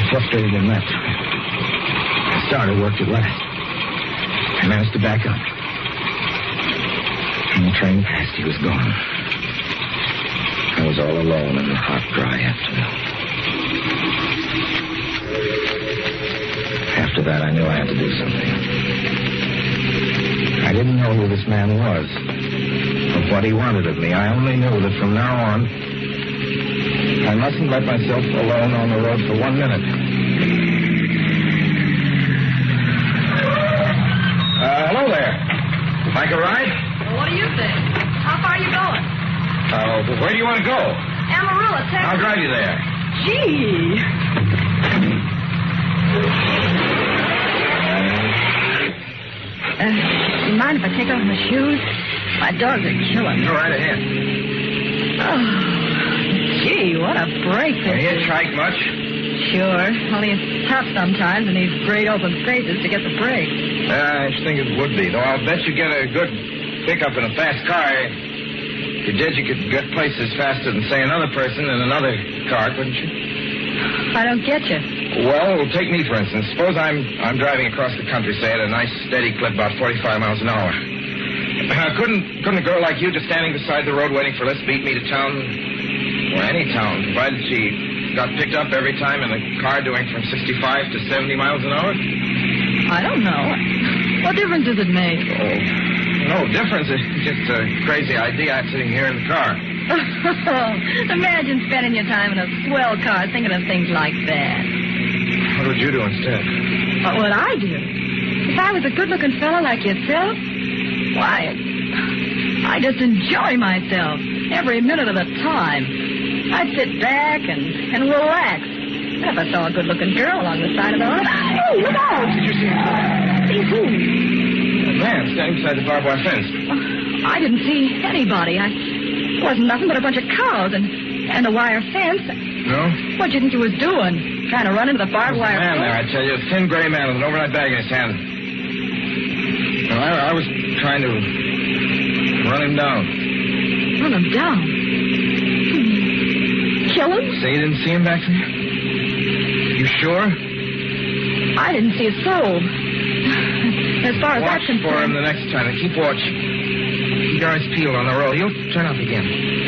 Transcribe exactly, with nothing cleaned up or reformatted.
frustrated and left. The starter worked at last. I managed to back up. When the train passed, he was gone. I was all alone in the hot, dry afternoon. After that, I knew I had to do something. I didn't know who this man was, or what he wanted of me. I only knew that from now on, I mustn't let myself alone on the road for one minute. Uh, hello there. Like a ride? Well, what do you think? How far are you going? Uh, where do you want to go? Amarillo, Texas. I'll drive you there. Gee. Uh, you mind if I take off my shoes? My dogs are killing me. Go right ahead. Oh, gee, what a break. Can you hitchhike much? Sure. Only it's tough sometimes in these great open spaces to get the break. Uh, I should think it would be, though I'll bet you get a good pickup in a fast car. If you did, you could get places faster than, say, another person in another car, couldn't you? I don't get you. Well, take me, for instance. Suppose I'm I'm driving across the country, say, at a nice, steady clip, about forty-five miles an hour. Uh, couldn't couldn't a girl like you just standing beside the road waiting for Liz beat me to town, or any town, provided she got picked up every time in a car doing from sixty-five to seventy miles an hour? I don't know. What difference does it make? Oh, no difference. It's just a crazy idea. I'm sitting here in the car. Imagine spending your time in a swell car thinking of things like that. What would you do instead? What would I do? If I was a good-looking fellow like yourself, why, I just enjoy myself every minute of the time. I'd sit back and, and relax. If I saw a good-looking girl along the side of the road, hey, look out! Did you see See who? a man standing beside the barbed wire fence? I didn't see anybody. I it wasn't nothing but a bunch of cows and, and a wire fence. No? What do you think he was doing? Trying to run into the barbed There's wire a man fence? there, I tell you. A thin gray man with an overnight bag in his hand. No, I, I was trying to run him down. Run him down? Kill him? Say you didn't see him back there? You sure? I didn't see a soul. As far as Watch that's concerned. for him the next time and keep watch. Keep your eyes peeled on the road. He'll turn up again.